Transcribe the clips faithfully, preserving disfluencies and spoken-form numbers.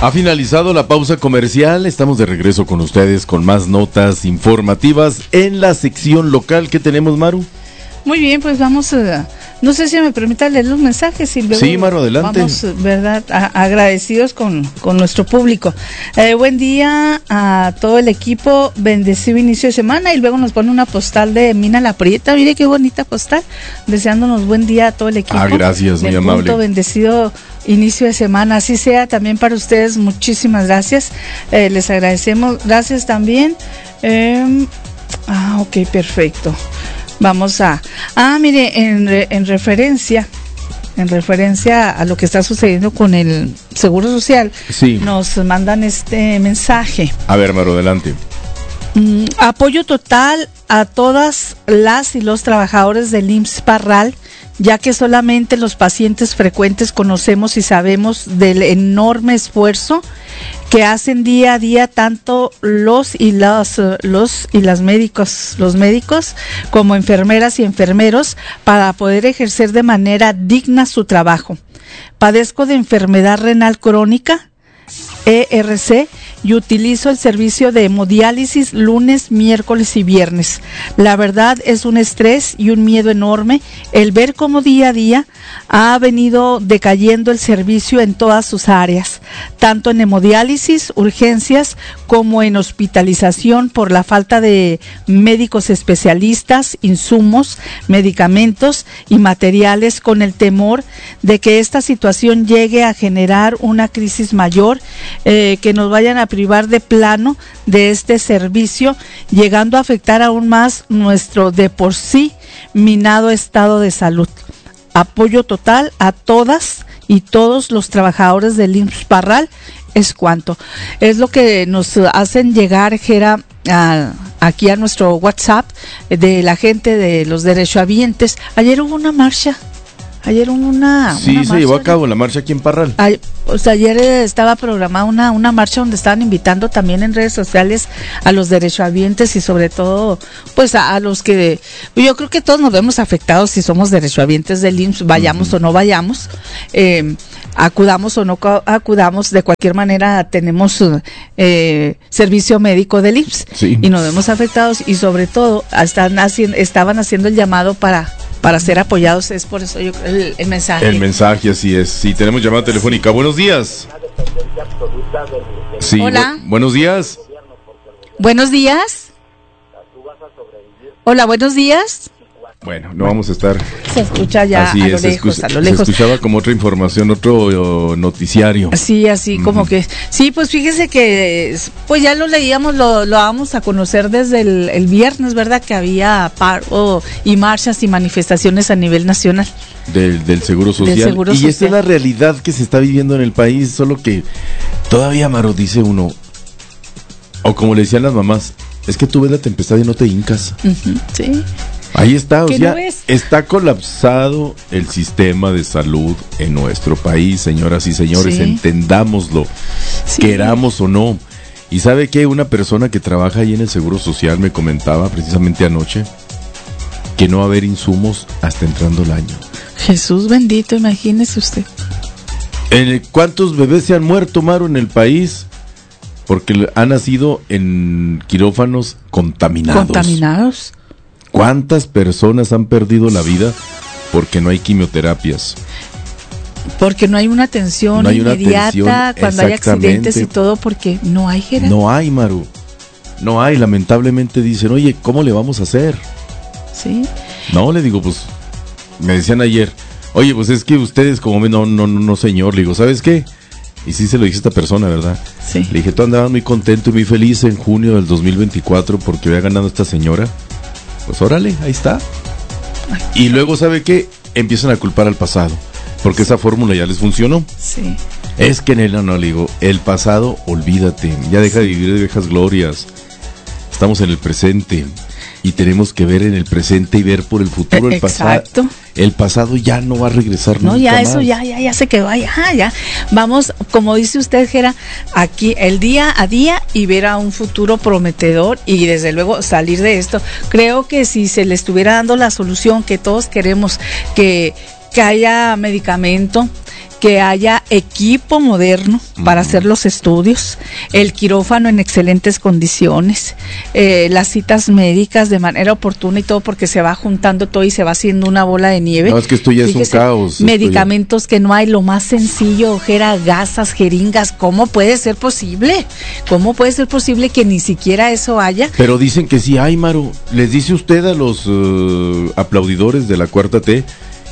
Ha finalizado la pausa comercial, estamos de regreso con ustedes con más notas informativas en la sección local. ¿Qué tenemos, Maru? Muy bien, pues vamos a... No sé si me permita leer los mensajes y luego sí, Maru, adelante. Vamos, ¿verdad? A, agradecidos con, con nuestro público. Eh, buen día a todo el equipo, bendecido inicio de semana, y luego nos pone una postal de Mina La Prieta. Mire qué bonita postal, deseándonos buen día a todo el equipo. Ah, gracias, muy punto, amable. Bendecido inicio de semana, así sea también para ustedes. Muchísimas gracias, eh, les agradecemos. Gracias también. Eh, ah, ok, perfecto. Vamos a, ah, mire, en, en referencia, en referencia a lo que está sucediendo con el Seguro Social, sí. Nos mandan este mensaje. A ver, Maru, adelante. Mm, apoyo total a todas las y los trabajadores del I M S S Parral, ya que solamente los pacientes frecuentes conocemos y sabemos del enorme esfuerzo que hacen día a día tanto los y las los y las médicos, los médicos como enfermeras y enfermeros para poder ejercer de manera digna su trabajo. Padezco de enfermedad renal crónica, E R C, y utilizo el servicio de hemodiálisis lunes, miércoles y viernes. La verdad es un estrés y un miedo enorme el ver cómo día a día ha venido decayendo el servicio en todas sus áreas, tanto en hemodiálisis, urgencias, como en hospitalización por la falta de médicos especialistas, insumos, medicamentos y materiales, con el temor de que esta situación llegue a generar una crisis mayor, eh, que nos vayan a privar de plano de este servicio, llegando a afectar aún más nuestro de por sí minado estado de salud. Apoyo total a todas y todos los trabajadores del I M S S Parral es cuanto. Es lo que nos hacen llegar, Gera, a, aquí a nuestro WhatsApp de la gente de los derechohabientes. Ayer hubo una marcha. Ayer hubo una... Sí, una se marcha, llevó a cabo la marcha aquí en Parral. Ay, o sea, ayer estaba programada una, una marcha donde estaban invitando también en redes sociales a los derechohabientes y sobre todo, pues a, a los que... Yo creo que todos nos vemos afectados si somos derechohabientes del I M S S, vayamos uh-huh. o no vayamos, eh, acudamos o no acudamos, de cualquier manera tenemos eh, servicio médico del I M S S, sí. Y nos vemos afectados y sobre todo están haciendo, estaban haciendo el llamado para... para ser apoyados, es por eso yo el, el mensaje. El mensaje, así es. Sí, tenemos llamada telefónica. Buenos días. Sí, hola. Bu- buenos días. Buenos días. Hola, buenos días. Bueno, no vamos a estar. Se escucha ya así a es, lo se lejos, escucha, a lo lejos. Se escuchaba como otra información, otro uh, noticiario. Sí, así mm. como que... Sí, pues fíjese que pues ya lo leíamos, lo, lo vamos a conocer desde el, el viernes, ¿verdad? Que había paro y marchas y manifestaciones a nivel nacional. Del, del Seguro Social. Del Seguro y Social. esta es la realidad que se está viviendo en el país, solo que todavía, Maro, dice uno, o como le decían las mamás, es que tú ves la tempestad y no te hincas. Uh-huh, sí. Ahí está, o sea, no es? está colapsado el sistema de salud en nuestro país, señoras y señores, sí. Entendámoslo, sí. Queramos o no. Y sabe que una persona que trabaja ahí en el Seguro Social me comentaba precisamente anoche que no va a haber insumos hasta entrando el año. Jesús bendito, imagínese usted. ¿Cuántos bebés se han muerto, Maru, en el país? Porque han nacido en quirófanos contaminados. Contaminados. ¿Cuántas personas han perdido la vida porque no hay quimioterapias? Porque no hay una atención no hay inmediata una atención, cuando hay accidentes y todo, porque no hay, Gerard. No hay, Maru. No hay, lamentablemente dicen, oye, ¿cómo le vamos a hacer? Sí. No, le digo, pues, me decían ayer, oye, pues es que ustedes como, no, no, no, no, señor, le digo, ¿sabes qué? Y sí se lo dije a esta persona, ¿verdad? Sí. Le dije, tú andabas muy contento y muy feliz en junio del dos mil veinticuatro porque había ganado esta señora. Pues órale, ahí está. Ay, y luego, ¿sabe qué? Empiezan a culpar al pasado, porque esa fórmula ya les funcionó. Sí. Es que en el no, le digo, el pasado, olvídate, ya deja de vivir de viejas glorias. Estamos en el presente y tenemos que ver en el presente y ver por el futuro. El pasado. Exacto. El pasado ya no va a regresar no, nunca ya más. Eso ya, ya, ya se quedó ahí, ya, ya. Vamos, como dice usted, Gera, aquí el día a día y ver a un futuro prometedor y desde luego salir de esto. Creo que si se le estuviera dando la solución que todos queremos, que, que haya medicamento, que haya equipo moderno para uh-huh. hacer los estudios, el quirófano en excelentes condiciones, eh, las citas médicas de manera oportuna y todo, porque se va juntando todo y se va haciendo una bola de nieve. No, es que esto ya Fíjese, es un caos. Medicamentos ya... que no hay, lo más sencillo, ojera, gasas, jeringas, ¿cómo puede ser posible? ¿Cómo puede ser posible que ni siquiera eso haya? Pero dicen que sí hay, Maru. Les dice usted a los uh, aplaudidores de la Cuarta T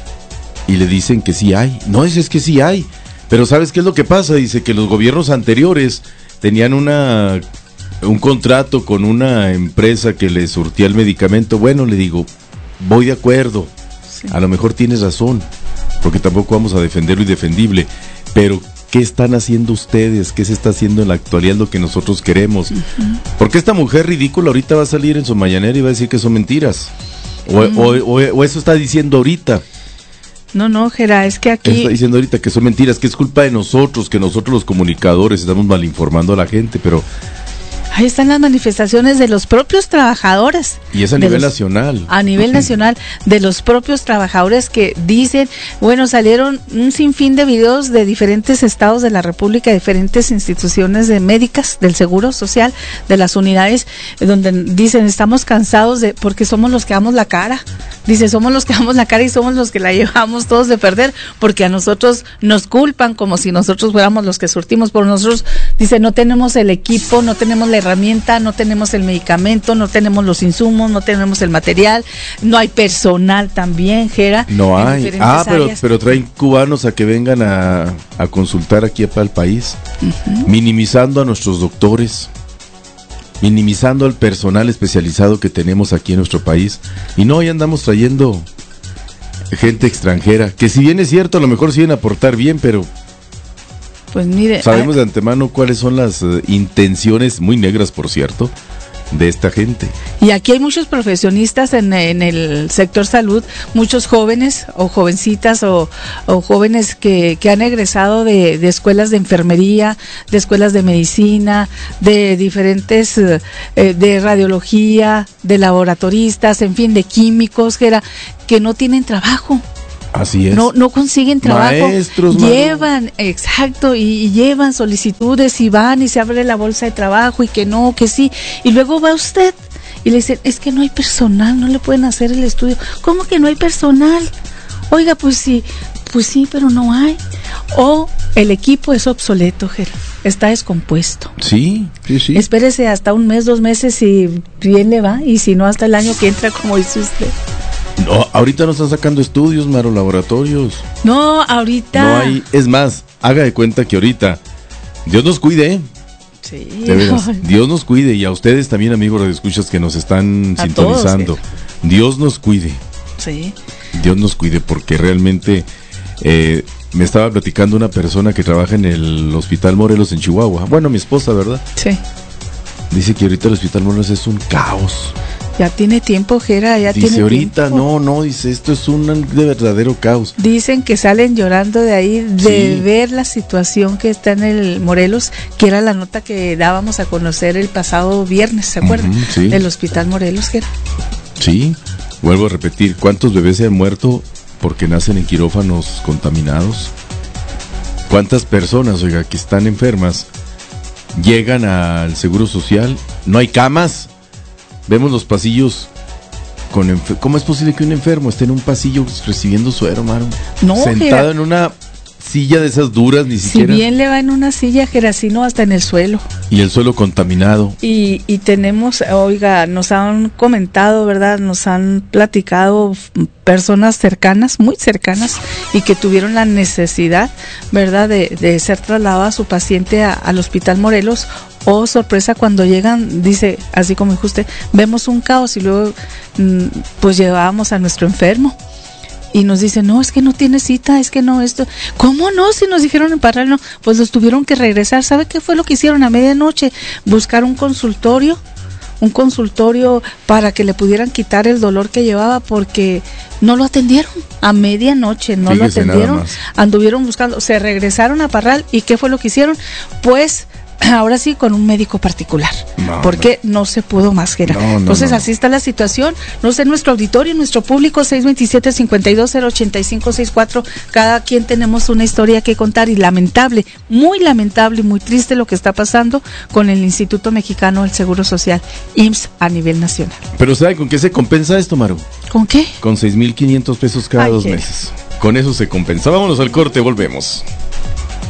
y le dicen que sí hay. No, es, es que sí hay. Pero ¿sabes qué es lo que pasa? Dice que los gobiernos anteriores tenían una un contrato con una empresa que le surtía el medicamento. Bueno, le digo, voy de acuerdo. Sí. A lo mejor tienes razón, porque tampoco vamos a defender lo indefendible. Pero ¿qué están haciendo ustedes? ¿Qué se está haciendo en la actualidad? Lo que nosotros queremos. Uh-huh. Porque esta mujer ridícula ahorita va a salir en su mañanera y va a decir que son mentiras. O, uh-huh. o, o, o eso está diciendo ahorita. No, no, Jera, es que aquí... Está diciendo ahorita que son mentiras, que es culpa de nosotros, que nosotros los comunicadores estamos mal informando a la gente, pero... Ahí están las manifestaciones de los propios trabajadores. Y es a nivel los, nacional. A nivel nacional, de los propios trabajadores que dicen, bueno, salieron un sinfín de videos de diferentes estados de la República, diferentes instituciones de médicas, del Seguro Social, de las unidades, donde dicen, estamos cansados de, porque somos los que damos la cara. Dice, somos los que damos la cara y somos los que la llevamos todos de perder, porque a nosotros nos culpan como si nosotros fuéramos los que surtimos por nosotros. Dice, no tenemos el equipo, no tenemos la herramienta, no tenemos el medicamento, no tenemos los insumos, no tenemos el material, no hay personal también, Jera. No hay. Ah, pero, pero traen cubanos a que vengan a, a consultar aquí para el país, uh-huh. minimizando a nuestros doctores, minimizando al personal especializado que tenemos aquí en nuestro país. Y no, hoy andamos trayendo gente extranjera, que si bien es cierto, a lo mejor sí vienen a aportar bien, pero pues mire, sabemos de antemano cuáles son las uh, intenciones, muy negras por cierto, de esta gente. Y aquí hay muchos profesionistas en, en el sector salud, muchos jóvenes o jovencitas o, o jóvenes que, que han egresado de, de escuelas de enfermería, de escuelas de medicina, de diferentes, eh, de radiología, de laboratoristas, en fin, de químicos, que, era, que no tienen trabajo. Así es. No, no consiguen trabajo. Maestros, llevan, mano. exacto, y, y llevan solicitudes y van y se abre la bolsa de trabajo y que no, que sí. Y luego va usted y le dicen, es que no hay personal, no le pueden hacer el estudio. ¿Cómo que no hay personal? Oiga, pues sí, pues sí, pero no hay. O el equipo es obsoleto, Ger, está descompuesto. Sí, sí, sí. Espérese hasta un mes, dos meses si bien le va, y si no hasta el año que entra, como dice usted. No, ahorita no están sacando estudios, Maro, laboratorios. No, ahorita. No hay, es más, haga de cuenta que ahorita, Dios nos cuide, ¿eh? Sí. De veras, Dios nos cuide, y a ustedes también, amigos radioescuchas que nos están a sintonizando. Todos, sí. Dios nos cuide. Sí. Dios nos cuide, porque realmente eh, me estaba platicando una persona que trabaja en el Hospital Morelos en Chihuahua. Bueno, mi esposa, ¿verdad? Sí. Dice que ahorita el Hospital Morelos es un caos. Ya tiene tiempo, Jera, ya dice, tiene ahorita, tiempo. no, no, dice, esto es un de verdadero caos. Dicen que salen llorando de ahí, de sí. ver la situación que está en el Morelos, que era la nota que dábamos a conocer el pasado viernes, ¿se acuerdan? Uh-huh, sí. Del Hospital Morelos, Jera. Sí, vuelvo a repetir, ¿cuántos bebés se han muerto porque nacen en quirófanos contaminados? ¿Cuántas personas, oiga, que están enfermas, llegan al Seguro Social, no hay camas? Vemos los pasillos con enfer- ¿cómo es posible que un enfermo esté en un pasillo recibiendo suero, Maro? No, sentado Jera. En una silla de esas duras, ni siquiera. Si bien le va en una silla, Jera, sino hasta en el suelo. Y el suelo contaminado. Y, y tenemos, oiga, nos han comentado, ¿verdad? Nos han platicado personas cercanas, muy cercanas, y que tuvieron la necesidad, ¿verdad?, de, de ser trasladado a su paciente a, al Hospital Morelos. Oh, sorpresa, cuando llegan, dice, así como dijo usted, vemos un caos y luego pues llevábamos a nuestro enfermo y nos dicen, no, es que no tiene cita, es que no, esto, ¿cómo no? Si nos dijeron en Parral, no, pues los tuvieron que regresar. ¿Sabe qué fue lo que hicieron a medianoche? Buscar un consultorio, un consultorio para que le pudieran quitar el dolor que llevaba, porque no lo atendieron a medianoche, no Fíjese, lo atendieron, anduvieron buscando, se regresaron a Parral y ¿qué fue lo que hicieron? Pues ahora sí con un médico particular, no, porque no. no se pudo más, Gerardo. No, no, Entonces no, no. así está la situación. No sé, nuestro auditorio, nuestro público, seis dos siete, cinco dos cero, ocho cinco seis cuatro, cada quien tenemos una historia que contar, y lamentable, muy lamentable y muy triste lo que está pasando con el Instituto Mexicano del Seguro Social, I M S S, a nivel nacional. Pero ¿sabe con qué se compensa esto, Maru? ¿Con qué? Con seis mil quinientos pesos cada Ay, dos meses. Con eso se compensa. Vámonos al corte, volvemos.